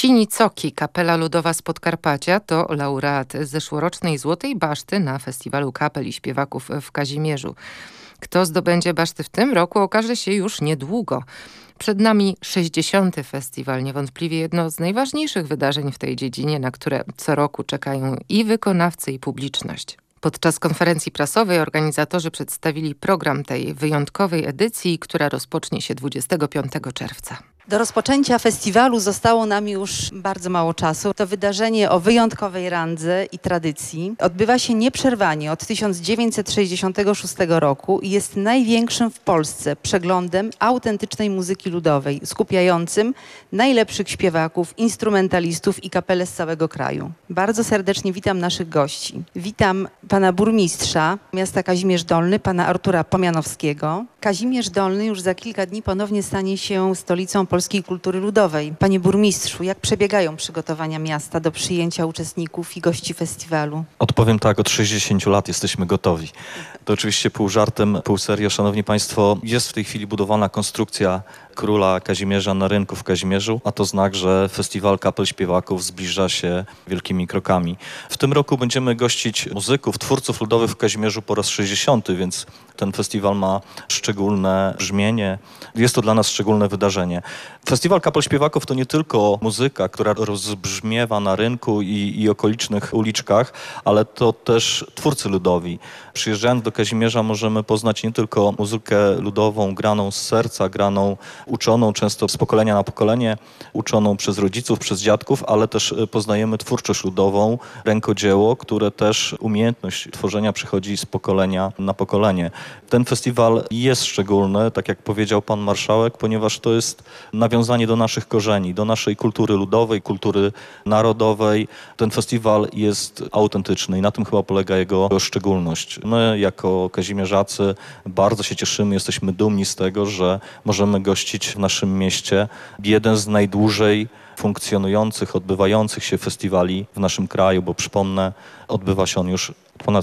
Gościni Coki, kapela ludowa z Podkarpacia, to laureat zeszłorocznej Złotej Baszty na Festiwalu Kapel i Śpiewaków w Kazimierzu. Kto zdobędzie baszty w tym roku, okaże się już niedługo. Przed nami 60. festiwal, niewątpliwie jedno z najważniejszych wydarzeń w tej dziedzinie, na które co roku czekają i wykonawcy, i publiczność. Podczas konferencji prasowej organizatorzy przedstawili program tej wyjątkowej edycji, która rozpocznie się 25 czerwca. Do rozpoczęcia festiwalu zostało nam już bardzo mało czasu. To wydarzenie o wyjątkowej randze i tradycji odbywa się nieprzerwanie od 1966 roku i jest największym w Polsce przeglądem autentycznej muzyki ludowej, skupiającym najlepszych śpiewaków, instrumentalistów i kapele z całego kraju. Bardzo serdecznie witam naszych gości. Witam pana burmistrza miasta Kazimierz Dolny, pana Artura Pomianowskiego. Kazimierz Dolny już za kilka dni ponownie stanie się stolicą polskiej kultury ludowej. Panie burmistrzu, jak przebiegają przygotowania miasta do przyjęcia uczestników i gości festiwalu? Odpowiem tak, od 60 lat jesteśmy gotowi. To oczywiście pół żartem, pół serio. Szanowni Państwo, jest w tej chwili budowana konstrukcja Króla Kazimierza na rynku w Kazimierzu, a to znak, że Festiwal Kapel Śpiewaków zbliża się wielkimi krokami. W tym roku będziemy gościć muzyków, twórców ludowych w Kazimierzu po raz 60., więc ten festiwal ma szczególne brzmienie. Jest to dla nas szczególne wydarzenie. Festiwal Kapel Śpiewaków to nie tylko muzyka, która rozbrzmiewa na rynku i okolicznych uliczkach, ale to też twórcy ludowi. Przyjeżdżając do Kazimierza możemy poznać nie tylko muzykę ludową, graną z serca, graną uczoną często z pokolenia na pokolenie, uczoną przez rodziców, przez dziadków, ale też poznajemy twórczość ludową, rękodzieło, które też umiejętność tworzenia przychodzi z pokolenia na pokolenie. Ten festiwal jest szczególny, tak jak powiedział pan marszałek, ponieważ to jest nawiązanie do naszych korzeni, do naszej kultury ludowej, kultury narodowej. Ten festiwal jest autentyczny i na tym chyba polega jego szczególność. My jako kazimierzacy bardzo się cieszymy, jesteśmy dumni z tego, że możemy gościć w naszym mieście jeden z najdłużej funkcjonujących, odbywających się festiwali w naszym kraju, bo przypomnę, odbywa się on już ponad